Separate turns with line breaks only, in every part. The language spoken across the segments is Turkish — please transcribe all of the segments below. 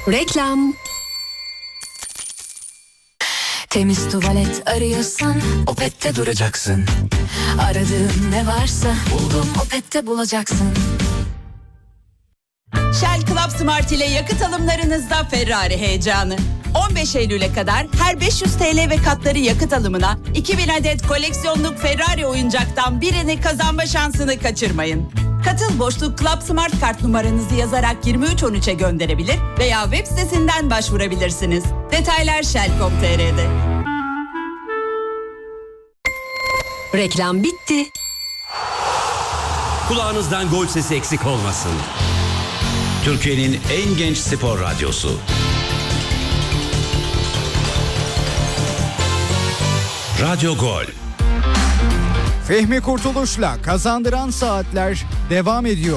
Reklam. Temiz tuvalet arıyorsan Opet'te duracaksın. Aradığın ne varsa buldum Opet'te bulacaksın.
Shell Club Smart ile yakıt alımlarınızda Ferrari heyecanı. 15 Eylül'e kadar her 500 TL ve katları yakıt alımına 2000 adet koleksiyonluk Ferrari oyuncaktan birini kazanma şansını kaçırmayın. Katıl boşluk Club Smart kart numaranızı yazarak 2313'e gönderebilir veya web sitesinden başvurabilirsiniz. Detaylar shell.com.tr'de.
Reklam bitti.
Kulağınızdan gol sesi eksik olmasın. Türkiye'nin en genç spor radyosu. Radyo Gol.
Fehmi Kurtuluş'la Kazandıran Saatler devam ediyor.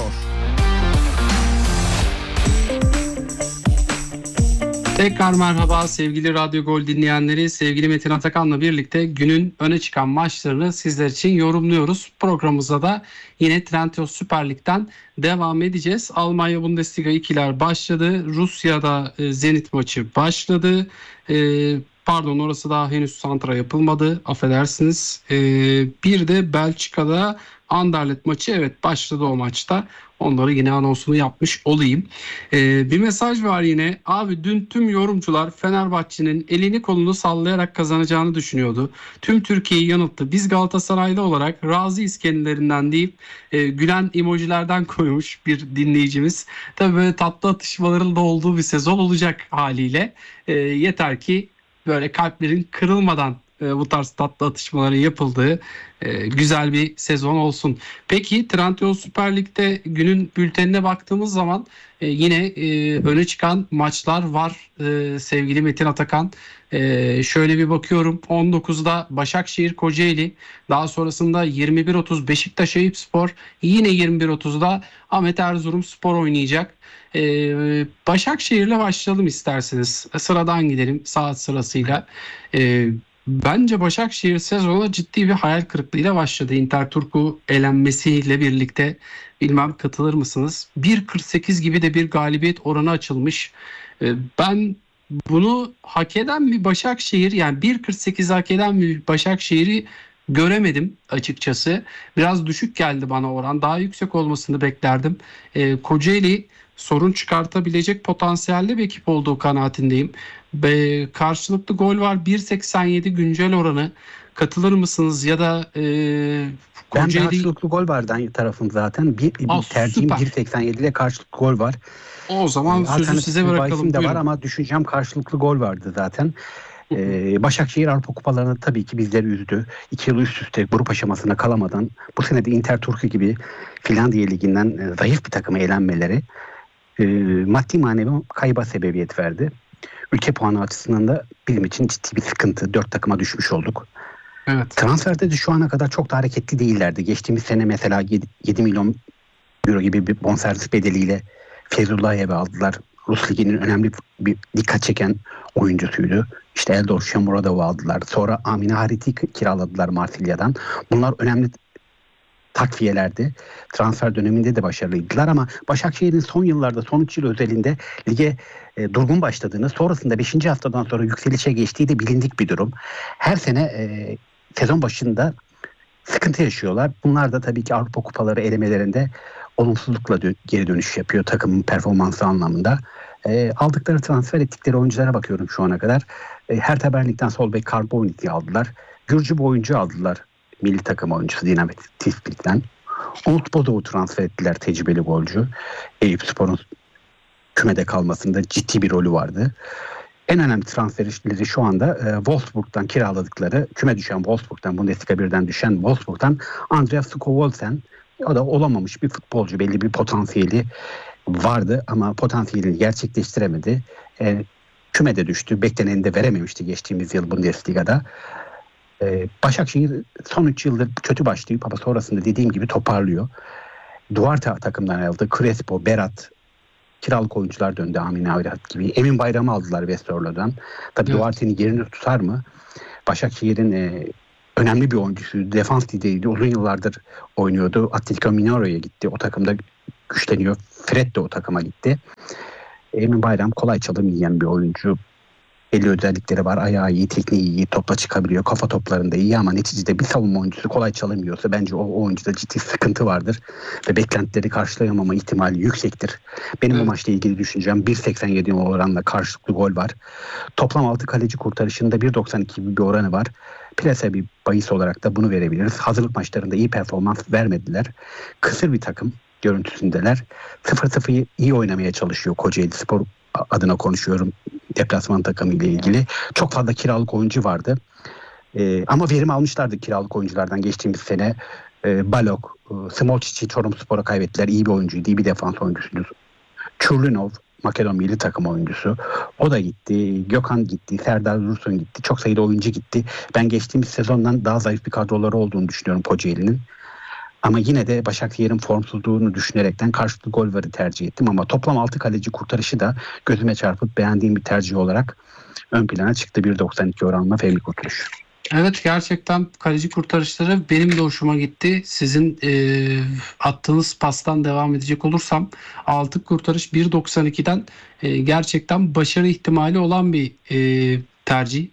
Tekrar merhaba sevgili Radyo Gol dinleyenleri. Sevgili Metin Atakan'la birlikte günün öne çıkan maçlarını sizler için yorumluyoruz. Programımıza da yine Trendyol Süper Lig'den devam edeceğiz. Almanya Bundesliga 2'ler başladı. Rusya'da Zenit maçı başladı. Pardon, orası daha henüz santra yapılmadı. Affedersiniz. Bir de Belçika'da Anderlecht maçı, evet, başladı o maçta. Onları yine anonsunu yapmış olayım. Bir mesaj var yine. Abi dün tüm yorumcular Fenerbahçe'nin elini kolunu sallayarak kazanacağını düşünüyordu. Tüm Türkiye'yi yanılttı. Biz Galatasaraylı olarak razıyız kendilerinden deyip gülen emojilerden koymuş bir dinleyicimiz. Tabii böyle tatlı atışmaların da olduğu bir sezon olacak haliyle. Yeter ki böyle kalplerin kırılmadan bu tarz tatlı atışmaların yapıldığı güzel bir sezon olsun. Peki Trendyol Süper Lig'de günün bültenine baktığımız zaman yine öne çıkan maçlar var sevgili Metin Atakan. Şöyle bir bakıyorum, 19'da Başakşehir Kocaeli, daha sonrasında 21.30 Beşiktaş Eyüpspor, yine 21.30'da Ahmet Erzurumspor oynayacak. Başakşehir'le başlayalım isterseniz. Sıradan gidelim saat sırasıyla. Bence Başakşehir sezona ciddi bir hayal kırıklığıyla başladı. Interturku elenmesiyle birlikte, bilmem katılır mısınız? 1.48 gibi de bir galibiyet oranı açılmış. Ben bunu hak eden bir Başakşehir, yani 1.48 hak eden bir Başakşehir'i göremedim açıkçası. Biraz düşük geldi bana oran. Daha yüksek olmasını beklerdim. Kocaeli sorun çıkartabilecek potansiyelde bir ekip olduğu kanaatindeyim. Karşılıklı gol var, 1.87 güncel oranı. Katılır mısınız ya da
Ben de karşılıklı gol var tarafım zaten. Bir tercihim 1.87 ile karşılıklı gol var.
O zaman sözü size bırakalım.
De var ama düşüneceğim karşılıklı gol vardı zaten. Başakşehir Avrupa Kupalarına tabii ki bizleri üzdü. 2 yıl üst üste grup aşamasına kalamadan bu sene de Interturku gibi Finlandiya Ligi'nden zayıf bir takıma elenmeleri maddi manevi kayba sebebiyet verdi. Ülke puanı açısından da bizim için ciddi bir sıkıntı. 4 takıma düşmüş olduk.
Evet.
Transferde de şu ana kadar çok da hareketli değillerdi. Geçtiğimiz sene mesela 7 milyon euro gibi bir bonservis bedeliyle Feyzullah'ı aldılar. Rus Ligi'nin önemli bir dikkat çeken oyuncusuydu. İşte Eldor Shomurodov'u aldılar. Sonra Amine Harit'i kiraladılar Marsilya'dan. Bunlar önemli takviyelerdi. Transfer döneminde de başarılıydılar ama Başakşehir'in son yıllarda, son 3 yıl özelinde lige durgun başladığını, sonrasında 5. haftadan sonra yükselişe geçtiği de bilindik bir durum. Her sene sezon başında sıkıntı yaşıyorlar. Bunlar da tabii ki Avrupa Kupaları elemelerinde olumsuzlukla geri dönüş yapıyor takımın performansı anlamında. Aldıkları, transfer ettikleri oyunculara bakıyorum şu ana kadar. Hertha Berlin'den sol bek Karbownik'i aldılar. Gürcü bir oyuncu aldılar. Milli takım oyuncusu Dinamo Tiflis'ten. Umut Bozov'u transfer ettiler, tecrübeli golcü. Eyüpspor'un kümede kalmasında ciddi bir rolü vardı. En önemli transferleri şu anda Wolfsburg'dan kiraladıkları, küme düşen Wolfsburg'dan, Bundesliga 1'den düşen Wolfsburg'dan Andreas Sukovolsen. O da olamamış bir futbolcu, belli bir potansiyeli vardı ama potansiyelini gerçekleştiremedi. Kümede düştü, bekleneni de verememişti geçtiğimiz yıl Bundesliga'da. Başakşehir son 3 yıldır kötü başlayıp ama sonrasında dediğim gibi toparlıyor. Duarte takımdan ayrıldı. Crespo, Berat, kiralık oyuncular döndü. Amine Avrat gibi. Emin Bayram'ı aldılar Westerlo'dan. Tabii evet. Duarte'nin yerini tutar mı? Başakşehir'in önemli bir oyuncusu. Defans lideriydi. Uzun yıllardır oynuyordu. Atletico Mineiro'ya gitti. O takımda güçleniyor. Fred de o takıma gitti. Emin Bayram kolay çalım yiyen bir oyuncu. Belli özellikleri var. Ayağı iyi, tekniği iyi, topla çıkabiliyor. Kafa toplarında iyi ama neticede bir savunma oyuncusu kolay çalamıyorsa bence o oyuncuda ciddi sıkıntı vardır. Ve beklentileri karşılayamama ihtimali yüksektir. Benim bu maçla ilgili düşüncem 1.87 oranla karşılıklı gol var. Toplam 6 kaleci kurtarışında 1.92 gibi bir oranı var. Plase bir bahis olarak da bunu verebiliriz. Hazırlık maçlarında iyi performans vermediler. Kısır bir takım görüntüsündeler. 0-0'yı iyi oynamaya çalışıyor Kocaeli Spor adına konuşuyorum. Deplasman takımı ile ilgili. Çok fazla kiralık oyuncu vardı. Ama verim almışlardı kiralık oyunculardan geçtiğimiz sene. Balok, Smolcic'i Çorumspor'a kaybettiler. İyi bir oyuncuydu, iyi bir defans oyuncusuydu. Çurlinov, Makedon milli takım oyuncusu. O da gitti. Gökhan gitti. Serdar Dursun gitti. Çok sayıda oyuncu gitti. Ben geçtiğimiz sezondan daha zayıf bir kadroları olduğunu düşünüyorum Kocaeli'nin. Ama yine de Başakşehir'in formsuzluğunu düşünerekten karşılıklı gol varı tercih ettim. Ama toplam 6 kaleci kurtarışı da gözüme çarpıp beğendiğim bir tercih olarak ön plana çıktı. 1.92 oranla Fehmi Kurtuluş.
Evet, gerçekten kaleci kurtarışları benim de hoşuma gitti. Sizin attığınız pastan devam edecek olursam 6 kurtarış 1.92'den gerçekten başarı ihtimali olan bir tercih.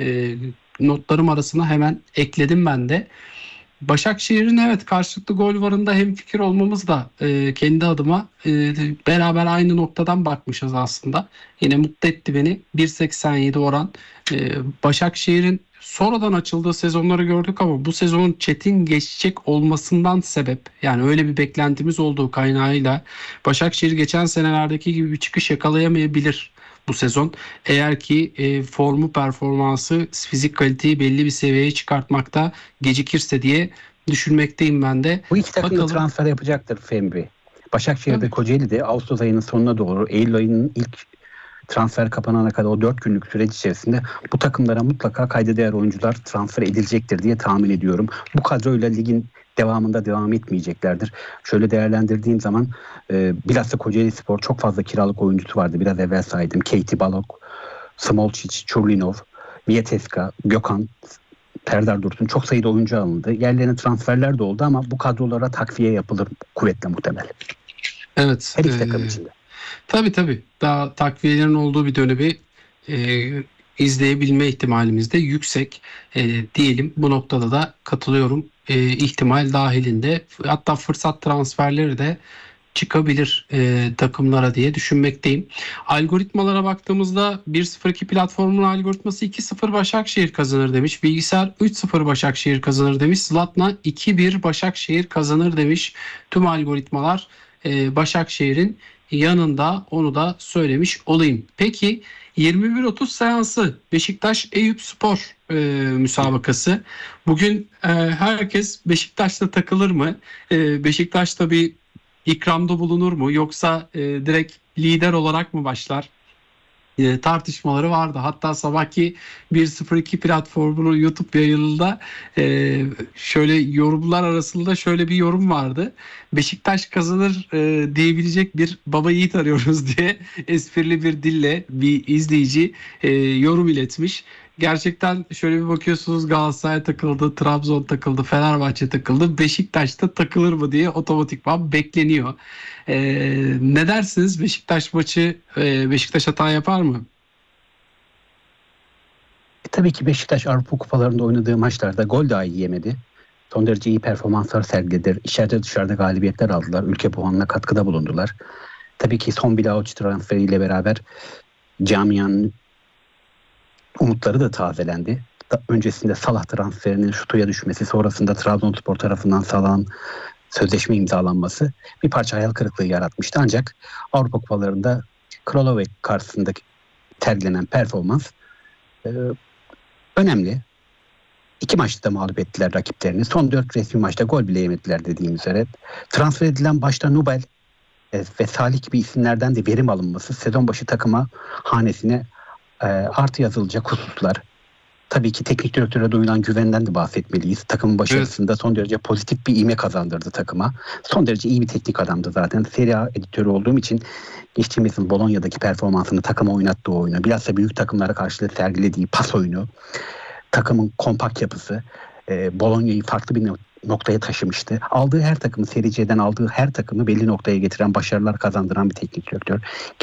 Notlarım arasına hemen ekledim ben de. Başakşehir'in evet karşılıklı gol varında hemfikir olmamız da kendi adıma beraber aynı noktadan bakmışız aslında. Yine mutlu etti beni. 1.87 oran. Başakşehir'in sonradan açıldığı sezonları gördük ama bu sezonun çetin geçecek olmasından sebep, yani öyle bir beklentimiz olduğu kaynağıyla Başakşehir geçen senelerdeki gibi bir çıkış yakalayamayabilir bu sezon. Eğer ki formu, performansı, fizik kaliteyi belli bir seviyeye çıkartmakta gecikirse diye düşünmekteyim ben de.
Bu iki takım da transfer yapacaktır Fehmi. Başakşehir ve Kocaeli de Ağustos ayının sonuna doğru, Eylül ayının ilk transfer kapanana kadar o 4 günlük süreç içerisinde bu takımlara mutlaka kayda değer oyuncular transfer edilecektir diye tahmin ediyorum. Bu kadroyla ligin devamında devam etmeyeceklerdir. Şöyle değerlendirdiğim zaman bilhassa Kocaeli Spor çok fazla kiralık oyuncusu vardı. Biraz evvel saydım. Keiti Balok, Smolcic, Çurlinov, Vieteska, Gökhan, Serdar Dursun, çok sayıda oyuncu alındı. Yerlerine transferler de oldu ama bu kadrolara takviye yapılır kuvvetle muhtemel.
Evet.
Her iki takım içinde.
Tabii. Daha takviyelerin olduğu bir dönemi izleyebilme ihtimalimiz de yüksek diyelim. Bu noktada da katılıyorum. İhtimal dahilinde, hatta fırsat transferleri de çıkabilir takımlara diye düşünmekteyim. Algoritmalara baktığımızda 1.02 platformunun algoritması 2-0 Başakşehir kazanır demiş. Bilgisayar 3-0 Başakşehir kazanır demiş. Zlatna 2-1 Başakşehir kazanır demiş. Tüm algoritmalar Başakşehir'in yanında, onu da söylemiş olayım. Peki 21.30 seansı Beşiktaş Eyüp Spor müsabakası. Bugün herkes Beşiktaş'ta takılır mı? Beşiktaş'ta bir ikramda bulunur mu? Yoksa direkt lider olarak mı başlar? Tartışmaları vardı. Hatta sabahki 1.02 platformunun YouTube yayınında şöyle yorumlar arasında şöyle bir yorum vardı. Beşiktaş kazanır diyebilecek bir baba yiğit arıyoruz diye esprili bir dille bir izleyici yorum iletmiş. Gerçekten şöyle bir bakıyorsunuz, Galatasaray takıldı, Trabzon takıldı, Fenerbahçe takıldı. Beşiktaş'ta takılır mı diye otomatikman bekleniyor. Ne dersiniz? Beşiktaş maçı, Beşiktaş hata yapar mı?
Tabii ki Beşiktaş Avrupa Kupalarında oynadığı maçlarda gol dahi yemedi. Son derece iyi performanslar sergilediler. İçeride dışarıda galibiyetler aldılar. Ülke puanına katkıda bulundular. Tabii ki son Vlahovic transferiyle beraber camianın umutları da tazelendi. Öncesinde Salah transferinin şutuya düşmesi, sonrasında Trabzonspor tarafından Salah'ın sözleşme imzalanması bir parça hayal kırıklığı yaratmıştı. Ancak Avrupa Kupalarında Kralove karşısındaki sergilenen performans önemli. 2 maçta da mağlup ettiler rakiplerini. Son 4 resmi maçta gol bile yemediler dediğim üzere. Transfer edilen başta Nubel ve Salih gibi isimlerden de verim alınması sezon başı takıma hanesine artı yazılacak hususlar. Tabii ki teknik direktöre duyulan güvenden de bahsetmeliyiz. Takımın başarısında son derece pozitif bir ivme kazandırdı takıma. Son derece iyi bir teknik adamdı zaten. Serie A editörü olduğum için geçtiğimiz yıl Bolonya'daki performansını, takıma oynattığı oyunu, bilhassa büyük takımlara karşı sergilediği pas oyunu, takımın kompakt yapısı Bolonya'yı farklı bir noktaya taşımıştı. Aldığı her takımı, Serie C'den aldığı her takımı belli noktaya getiren, başarılar kazandıran bir teknik direktör.